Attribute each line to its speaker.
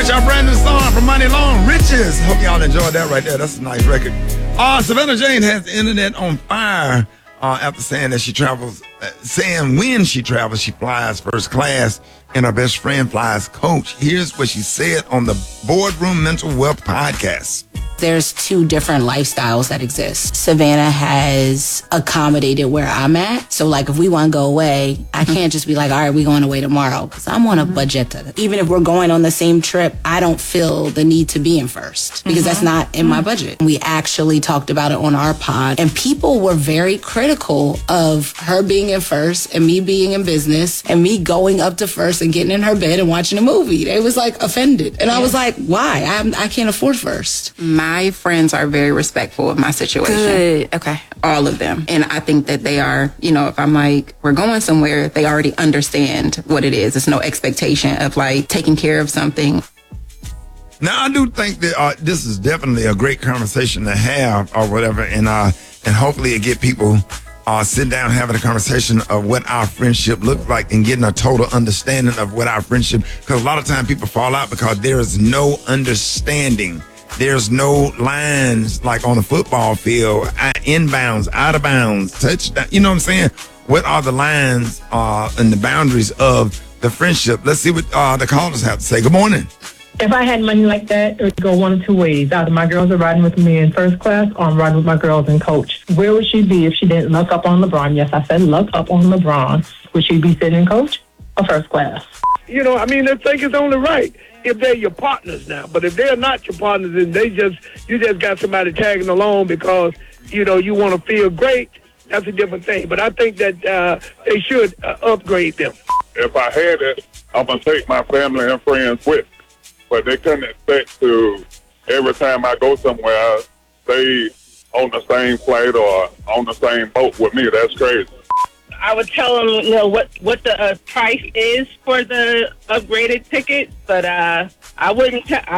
Speaker 1: Watch our brand new song from Money Long, Riches. Hope y'all enjoyed that right there. That's a nice record. Savannah Jane has the internet on fire after saying that she travels, saying when she travels, she flies first class and her best friend flies coach. Here's what she said on the Boardroom Mental Wealth podcast.
Speaker 2: There's two different lifestyles that exist. Savannah has accommodated where I'm at. So like if we want to go away, I can't just be like, all right, we're going away tomorrow because I'm on a budget. Even if we're going on the same trip, I don't feel the need to be in first because that's not in my budget. We actually talked about it on our pod and people were very critical of her being in first and me being in business and me going up to first and getting in her bed and watching a movie. They was like offended. And I was like, why? I can't afford first.
Speaker 3: My friends are very respectful of my situation.
Speaker 4: Good. Okay.
Speaker 3: All of them. And I think that they are, if I'm like, we're going somewhere, they already understand what it is. It's no expectation of like taking care of something.
Speaker 1: Now, I do think that this is definitely a great conversation to have or whatever. And hopefully it get people sitting down having a conversation of what our friendship looks like and getting a total understanding of what our friendship, because a lot of times people fall out because there is no understanding. There's no lines like on the football field, inbounds, out of bounds, touchdown. You know what I'm saying? What are the lines and the boundaries of the friendship? Let's see what the callers have to say. Good morning.
Speaker 5: If I had money like that, it would go one of two ways. Either my girls are riding with me in first class or I'm riding with my girls in coach. Where would she be if she didn't luck up on LeBron? Yes, I said luck up on LeBron. Would she be sitting in coach or first class?
Speaker 6: I think it's only right if they're your partners now. But if they're not your partners, then you just got somebody tagging along because, you want to feel great. That's a different thing. But I think that they should upgrade them.
Speaker 7: If I had it, I'm going to take my family and friends with. But they couldn't expect to, every time I go somewhere, stay on the same flight or on the same boat with me. That's crazy.
Speaker 8: I would tell them, what the price is for the upgraded ticket, but I wouldn't.